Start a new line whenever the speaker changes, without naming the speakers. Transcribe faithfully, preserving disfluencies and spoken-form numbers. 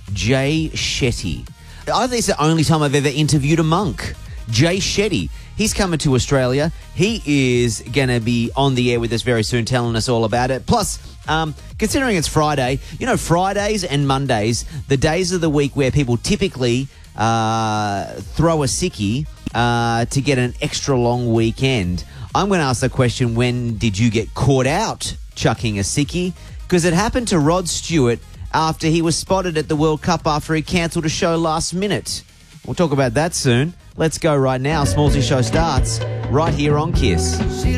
Jay Shetty. I think it's the only time I've ever interviewed a monk. Jay Shetty. He's coming to Australia. He is going to be on the air with us very soon, telling us all about it. Plus, um, considering it's Friday, you know, Fridays and Mondays, the days of the week where people typically uh, throw a sickie uh, to get an extra long weekend. I'm going to ask the question, when did you get caught out chucking a sickie? Because it happened to Rod Stewart after he was spotted at the World Cup after he cancelled a show last minute. We'll talk about that soon. Let's go right now. Smallsy Show starts right here on Kiss.